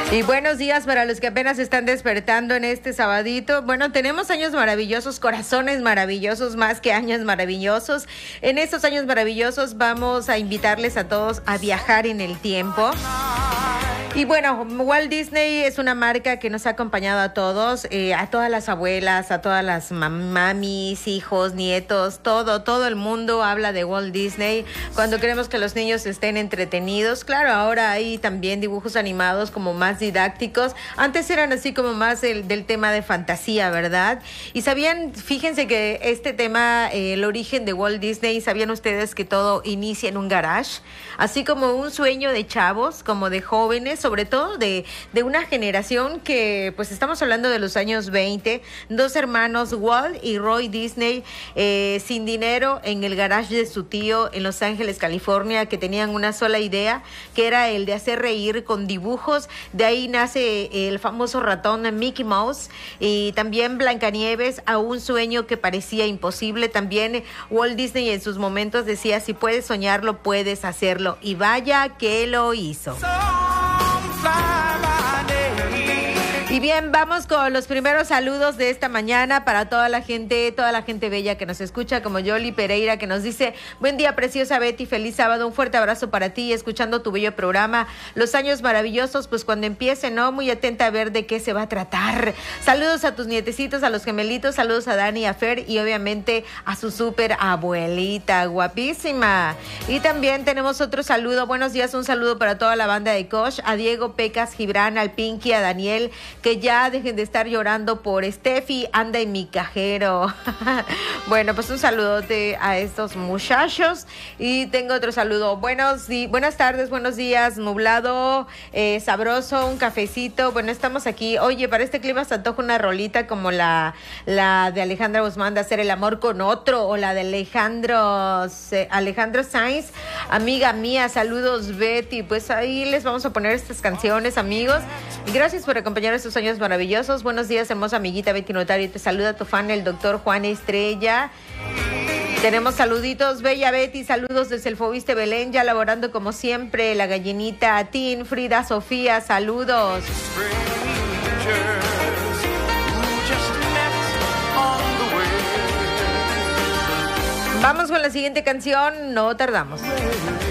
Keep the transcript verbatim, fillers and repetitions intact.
Y buenos días para los que apenas están despertando en este sabadito. Bueno, tenemos años maravillosos, corazones maravillosos, más que años maravillosos. En estos años maravillosos vamos a invitarles a todos a viajar en el tiempo. Y bueno, Walt Disney es una marca que nos ha acompañado a todos, eh, a todas las abuelas, a todas las mamis, hijos, nietos, todo, todo el mundo habla de Walt Disney cuando queremos que los niños estén entretenidos. Claro, ahora hay también dibujos animados como más didácticos. Antes eran así como más el, del tema de fantasía, ¿verdad? Y sabían, fíjense que este tema, eh, el origen de Walt Disney, ¿sabían ustedes que todo inicia en un garage? Así como un sueño de chavos, como de jóvenes, sobre todo de, de una generación que, pues estamos hablando de los años veinte, dos hermanos, Walt y Roy Disney, eh, sin dinero en el garage de su tío en Los Ángeles, California, que tenían una sola idea, que era el de hacer reír con dibujos. De ahí nace el famoso ratón Mickey Mouse y también Blancanieves, a un sueño que parecía imposible. También Walt Disney en sus momentos decía, si puedes soñarlo, puedes hacerlo. Y vaya que lo hizo. Y bien, vamos con los primeros saludos de esta mañana para toda la gente, toda la gente bella que nos escucha, como Yoli Pereira, que nos dice, buen día, preciosa Betty, feliz sábado, un fuerte abrazo para ti, escuchando tu bello programa, los años maravillosos, pues cuando empiece, ¿no? Muy atenta a ver de qué se va a tratar. Saludos a tus nietecitos, a los gemelitos, saludos a Dani, a Fer y obviamente a su súper abuelita, guapísima. Y también tenemos otro saludo, buenos días, un saludo para toda la banda de Kosh, a Diego, Pecas, Gibran, al Pinky, a Daniel, que ya dejen de estar llorando por Steffi, anda en mi cajero. Bueno, pues un saludote a estos muchachos. Y tengo otro saludo. Buenos di- buenas tardes, buenos días, nublado, eh, sabroso, un cafecito. Bueno, estamos aquí. Oye, para este clima se antoja una rolita como la, la de Alejandra Guzmán de Hacer el amor con otro, o la de Alejandro, Alejandro Sainz. Amiga mía, saludos Betty. Pues ahí les vamos a poner estas canciones, amigos. Y gracias por acompañar estos años maravillosos. Buenos días, hermosa amiguita Betty Notario. Te saluda tu fan, el doctor Juan Estrella. Tenemos saluditos, bella Betty, saludos desde el Fobiste Belén, ya laborando como siempre, la gallinita, Tin, Frida, Sofía, saludos. Vamos con la siguiente canción, no tardamos.